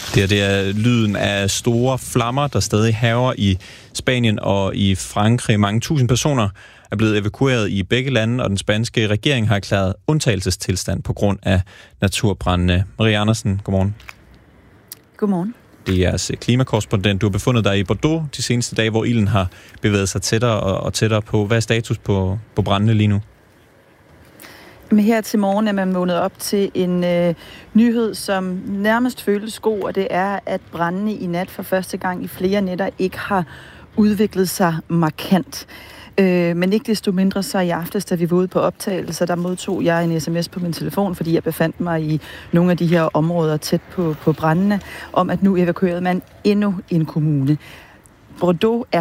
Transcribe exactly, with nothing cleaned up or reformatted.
Det, er, det er lyden af store flammer, der stadig hærger i Spanien og i Frankrig. Mange tusind personer er blevet evakueret i begge lande, og den spanske regering har erklæret undtagelsestilstand på grund af naturbrandene. Marie Andersen, godmorgen. Godmorgen. Det er jeres klimakorrespondent. Du har befundet dig i Bordeaux de seneste dage, hvor ilden har bevæget sig tættere og tættere på. Hvad er status på, på brændene lige nu? Men her til morgen er man vågnet op til en øh, nyhed, som nærmest føles god, og det er, at brændene i nat for første gang i flere nætter ikke har udviklet sig markant. Øh, men ikke desto mindre så i aftes, da vi var ude på optagelser, der modtog jeg en sms på min telefon, fordi jeg befandt mig i nogle af de her områder tæt på, på brændene, om at nu evakuerede man endnu en kommune. Bordeaux er